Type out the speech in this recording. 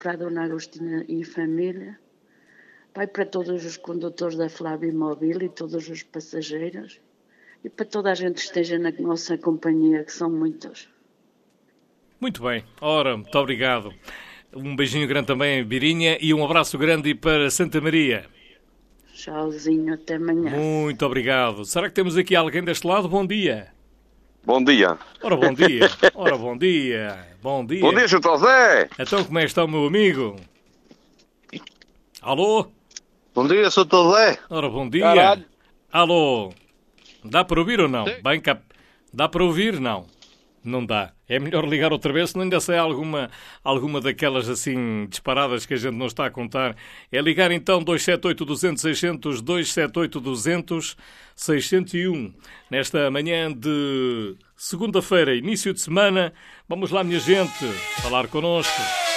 para a Dona Agostina e família, vai para todos os condutores da Flávia Móvel e todos os passageiros e para toda a gente que esteja na nossa companhia, que são muitos. Muito bem. Ora, muito obrigado. Um beijinho grande também, Birinha, e um abraço grande para Santa Maria. Tchauzinho, até amanhã. Muito obrigado. Será que temos aqui alguém deste lado? Bom dia. Bom dia. Ora, bom dia. Ora, bom dia. Bom dia. Bom dia, Sr. José. Então, como é que está o meu amigo? Alô? Bom dia, Sr. José. Ora, bom dia. Caralho. Alô? Dá para ouvir ou não? Sim. Bem, dá para ouvir? Não. Não dá. É melhor ligar outra vez, senão ainda sai alguma daquelas assim disparadas que a gente não está a contar. É ligar então 278-200-600, 278-200-601. Nesta manhã de segunda-feira, início de semana. Vamos lá, minha gente, falar connosco.